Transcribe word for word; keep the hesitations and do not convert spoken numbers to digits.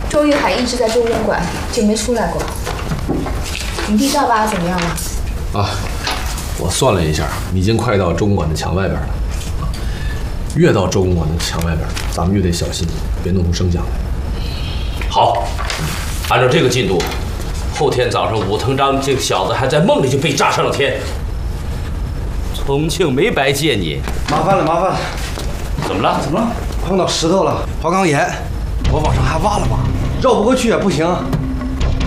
周玉海一直在中公馆，就没出来过。营地照吧怎么样了？ 啊，我算了一下，已经快到中公馆的墙外边了。越到中公馆的墙外边，咱们越得小心，别弄出声响来。 好，按照这个进度，后天早上武藤章这个小子还在梦里就被炸上了天。重庆没白见你， 麻烦了，麻烦了。 怎么了？ 怎么了？碰到石头了，花岗岩，我往上还挖了挖，绕不过去也不行。